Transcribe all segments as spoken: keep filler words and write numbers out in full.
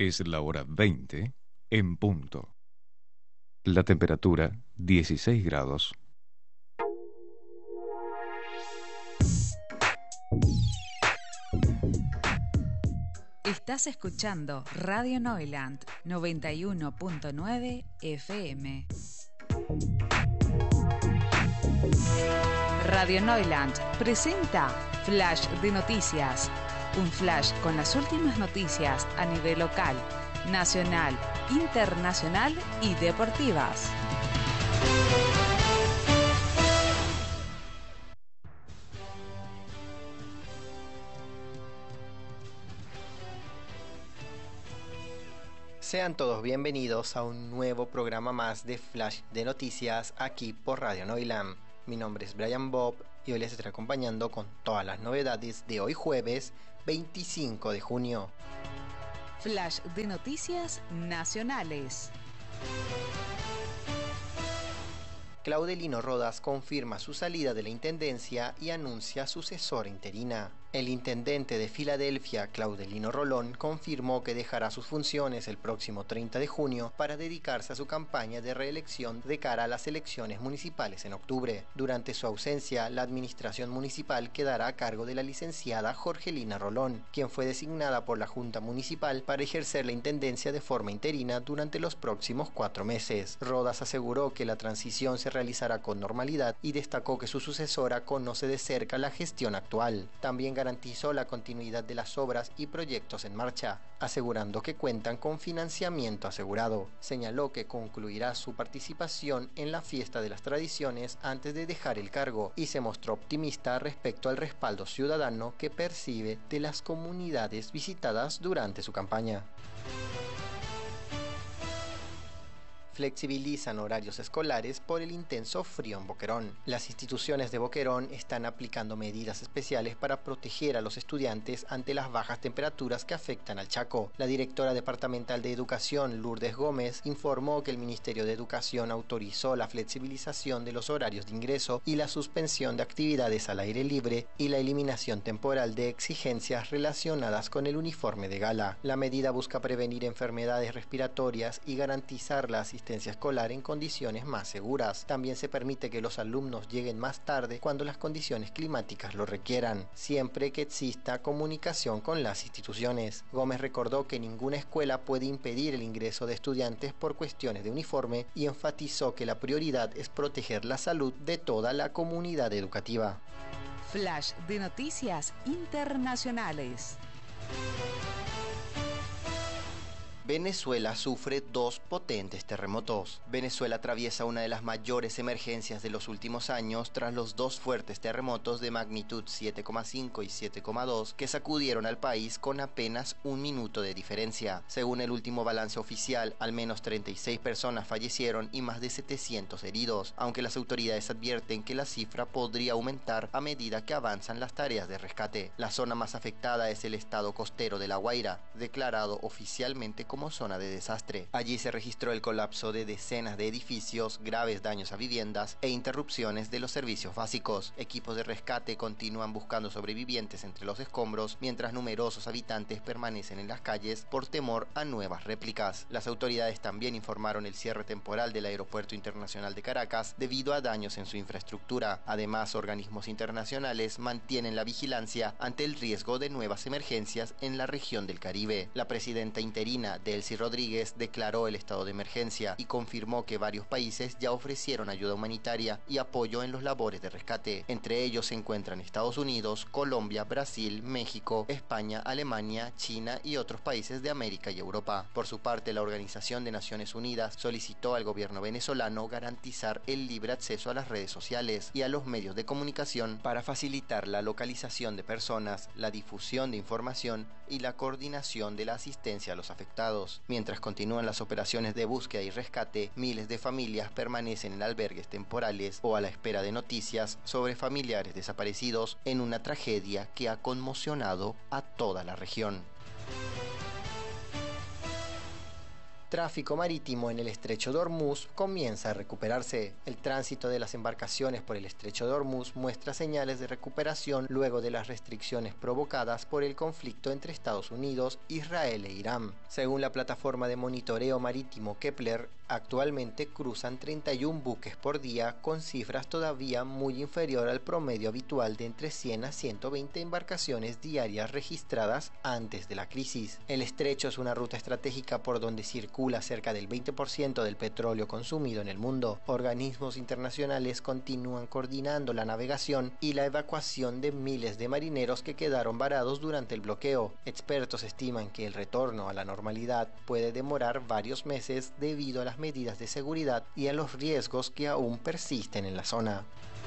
Es la hora veinte en punto. La temperatura dieciséis grados. Estás escuchando Radio Neuland noventa y uno punto nueve F M. Radio Neuland presenta Flash de Noticias. Un flash con las últimas noticias a nivel local, nacional, internacional y deportivas. Sean todos bienvenidos a un nuevo programa más de Flash de Noticias aquí por Radio Neuland. Mi nombre es Brian Bob y hoy les estaré acompañando con todas las novedades de hoy jueves veinticinco de junio. Flash de Noticias Nacionales. Claudelino Rodas confirma su salida de la intendencia y anuncia sucesora interina. El intendente de Filadelfia, Claudelino Rolón, confirmó que dejará sus funciones el próximo treinta de junio para dedicarse a su campaña de reelección de cara a las elecciones municipales en octubre. Durante su ausencia, la administración municipal quedará a cargo de la licenciada Jorgelina Rolón, quien fue designada por la Junta Municipal para ejercer la intendencia de forma interina durante los próximos cuatro meses. Rodas aseguró que la transición se realizará con normalidad y destacó que su sucesora conoce de cerca la gestión actual. También garantizó la continuidad de las obras y proyectos en marcha, asegurando que cuentan con financiamiento asegurado. Señaló que concluirá su participación en la Fiesta de las Tradiciones antes de dejar el cargo y se mostró optimista respecto al respaldo ciudadano que percibe de las comunidades visitadas durante su campaña. Flexibilizan horarios escolares por el intenso frío en Boquerón. Las instituciones de Boquerón están aplicando medidas especiales para proteger a los estudiantes ante las bajas temperaturas que afectan al Chaco. La directora departamental de Educación, Lourdes Gómez, informó que el Ministerio de Educación autorizó la flexibilización de los horarios de ingreso y la suspensión de actividades al aire libre y la eliminación temporal de exigencias relacionadas con el uniforme de gala. La medida busca prevenir enfermedades respiratorias y garantizar la asistencia escolar en condiciones más seguras. También se permite que los alumnos lleguen más tarde cuando las condiciones climáticas lo requieran, siempre que exista comunicación con las instituciones. Gómez recordó que ninguna escuela puede impedir el ingreso de estudiantes por cuestiones de uniforme y enfatizó que la prioridad es proteger la salud de toda la comunidad educativa. Flash de Noticias Internacionales. Venezuela sufre dos potentes terremotos. Venezuela atraviesa una de las mayores emergencias de los últimos años tras los dos fuertes terremotos de magnitud siete coma cinco y siete coma dos que sacudieron al país con apenas un minuto de diferencia. Según el último balance oficial, al menos treinta y seis personas fallecieron y más de setecientos heridos, aunque las autoridades advierten que la cifra podría aumentar a medida que avanzan las tareas de rescate. La zona más afectada es el estado costero de La Guaira, declarado oficialmente como zona de desastre. Allí se registró el colapso de decenas de edificios, graves daños a viviendas e interrupciones de los servicios básicos. Equipos de rescate continúan buscando sobrevivientes entre los escombros, mientras numerosos habitantes permanecen en las calles por temor a nuevas réplicas. Las autoridades también informaron el cierre temporal del Aeropuerto Internacional de Caracas debido a daños en su infraestructura. Además, organismos internacionales mantienen la vigilancia ante el riesgo de nuevas emergencias en la región del Caribe. La presidenta interina Delcy Rodríguez declaró el estado de emergencia y confirmó que varios países ya ofrecieron ayuda humanitaria y apoyo en los labores de rescate. Entre ellos se encuentran Estados Unidos, Colombia, Brasil, México, España, Alemania, China y otros países de América y Europa. Por su parte, la Organización de Naciones Unidas solicitó al gobierno venezolano garantizar el libre acceso a las redes sociales y a los medios de comunicación para facilitar la localización de personas, la difusión de información y la coordinación de la asistencia a los afectados. Mientras continúan las operaciones de búsqueda y rescate, miles de familias permanecen en albergues temporales o a la espera de noticias sobre familiares desaparecidos en una tragedia que ha conmocionado a toda la región. tráfico marítimo en el estrecho de Hormuz comienza a recuperarse. El tránsito de las embarcaciones por el estrecho de Hormuz muestra señales de recuperación luego de las restricciones provocadas por el conflicto entre Estados Unidos, Israel e Irán. Según la plataforma de monitoreo marítimo Kepler, actualmente cruzan treinta y un buques por día, con cifras todavía muy inferior al promedio habitual de entre cien a ciento veinte embarcaciones diarias registradas antes de la crisis. El estrecho es una ruta estratégica por donde circula cerca del veinte por ciento del petróleo consumido en el mundo. Organismos internacionales continúan coordinando la navegación y la evacuación de miles de marineros que quedaron varados durante el bloqueo. Expertos estiman que el retorno a la normalidad puede demorar varios meses debido a las medidas de seguridad y a los riesgos que aún persisten en la zona.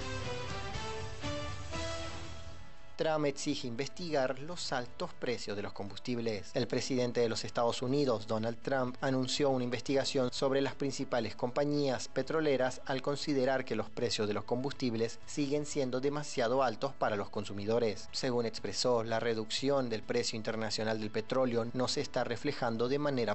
Trump exige investigar los altos precios de los combustibles. El presidente de los Estados Unidos, Donald Trump, anunció una investigación sobre las principales compañías petroleras al considerar que los precios de los combustibles siguen siendo demasiado altos para los consumidores. Según expresó, la reducción del precio internacional del petróleo no se está reflejando de manera